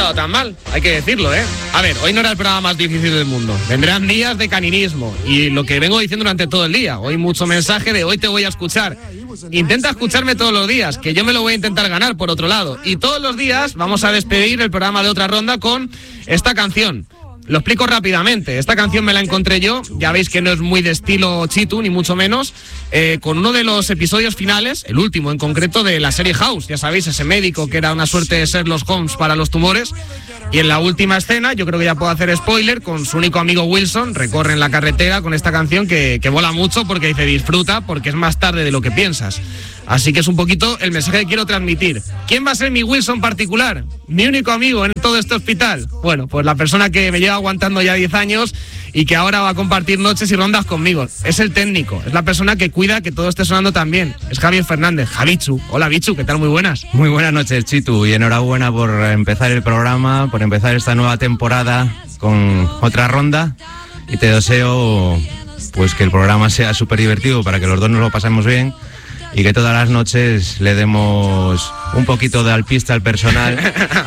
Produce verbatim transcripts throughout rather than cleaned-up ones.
estado tan mal, hay que decirlo, ¿eh? A ver, hoy no era el programa más difícil del mundo. Vendrán días de caninismo y lo que vengo diciendo durante todo el día. Hoy mucho mensaje de hoy te voy a escuchar. Intenta escucharme todos los días, que yo me lo voy a intentar ganar por otro lado. Y todos los días vamos a despedir el programa de Otra Ronda con esta canción. Lo explico rápidamente. Esta canción me la encontré yo, ya veis que no es muy de estilo Chitu, ni mucho menos, eh, con uno de los episodios finales, el último en concreto, de la serie House. Ya sabéis, ese médico que era una suerte de Sherlock Holmes para los tumores. Y en la última escena, yo creo que ya puedo hacer spoiler, con su único amigo Wilson, recorren la carretera con esta canción que, que mola mucho porque dice disfruta, porque es más tarde de lo que piensas. Así que es un poquito el mensaje que quiero transmitir. ¿Quién va a ser mi Wilson particular? Mi único amigo en todo este hospital. Bueno, pues la persona que me lleva aguantando ya diez años y que ahora va a compartir noches y rondas conmigo. Es el técnico, es la persona que cuida que todo esté sonando tan bien. Es Javier Fernández, Javichu. Hola, Bichu, ¿qué tal? Muy buenas. Muy buenas noches, Chitu, y enhorabuena por empezar el programa, por empezar esta nueva temporada con Otra Ronda. Y te deseo pues que el programa sea súper divertido para que los dos nos lo pasemos bien. Y que todas las noches le demos un poquito de alpiste al personal,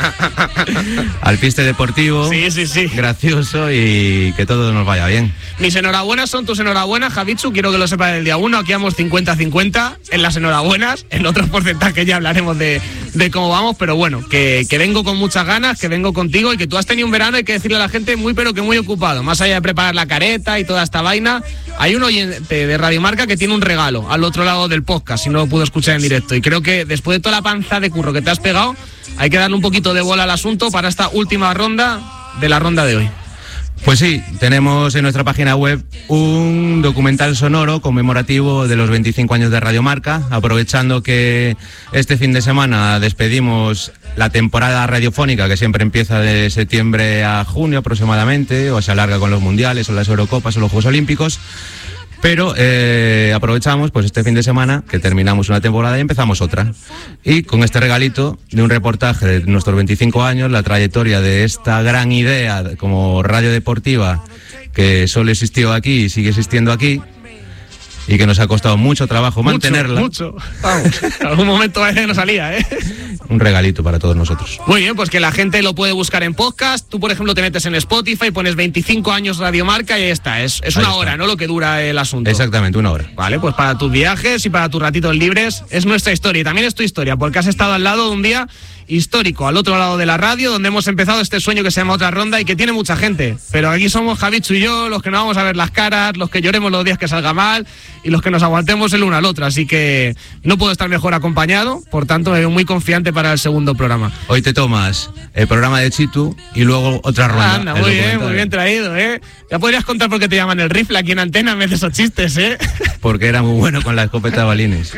alpiste deportivo, sí, sí, sí, gracioso y que todo nos vaya bien. Mis enhorabuenas son tus enhorabuenas, Javichu, quiero que lo sepas del día uno, aquí vamos cincuenta cincuenta en las enhorabuenas, en otros porcentajes ya hablaremos de, de cómo vamos, pero bueno, que, que vengo con muchas ganas, que vengo contigo y que tú has tenido un verano, hay que decirle a la gente, muy pero que muy ocupado, más allá de preparar la careta y toda esta vaina, hay un oyente de Radio Marca que tiene un regalo al otro lado del podcast, si no lo pudo escuchar en directo, y creo que después de toda la panza de curro que te has pegado, hay que darle un poquito de bola al asunto para esta última ronda de la ronda de hoy. Pues sí, tenemos en nuestra página web un documental sonoro conmemorativo de los veinticinco años de Radio Marca, aprovechando que este fin de semana despedimos la temporada radiofónica que siempre empieza de septiembre a junio aproximadamente, o se alarga con los mundiales o las Eurocopas o los Juegos Olímpicos. Pero eh, aprovechamos pues este fin de semana que terminamos una temporada y empezamos otra. Y con este regalito de un reportaje de nuestros veinticinco años, la trayectoria de esta gran idea como radio deportiva que solo existió aquí y sigue existiendo aquí, y que nos ha costado mucho trabajo mucho, mantenerla. Mucho, vamos, en algún momento parece que no salía, ¿eh? Un regalito para todos nosotros. Muy bien, pues que la gente lo puede buscar en podcast. Tú, por ejemplo, te metes en Spotify, pones veinticinco años Radio Marca y ahí está. Es, es una está. hora, ¿no? Lo que dura el asunto. Exactamente, una hora. Vale, pues para tus viajes y para tus ratitos libres es nuestra historia. Y también es tu historia, porque has estado al lado de un día histórico, al otro lado de la radio, donde hemos empezado este sueño que se llama Otra Ronda y que tiene mucha gente. Pero aquí somos Javichu y yo, los que no vamos a ver las caras, los que lloremos los días que salga mal y los que nos aguantemos el uno al otro. Así que no puedo estar mejor acompañado, por tanto me veo muy confiante para el segundo programa. Hoy te tomas el programa de Chitu y luego Otra Ronda. Anda, muy bien, muy bien traído, ¿eh? Ya podrías contar por qué te llaman el rifle aquí en antena en vez de esos chistes, ¿eh? Porque era muy bueno con la escopeta de balines.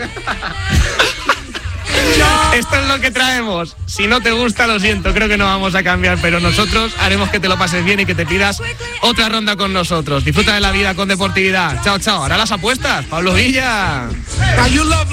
Esto es lo que traemos. Si no te gusta, lo siento, creo que no vamos a cambiar, pero nosotros haremos que te lo pases bien y que te pidas otra ronda con nosotros. Disfruta de la vida con deportividad. Chao, chao. Ahora las apuestas. Pablo Villa.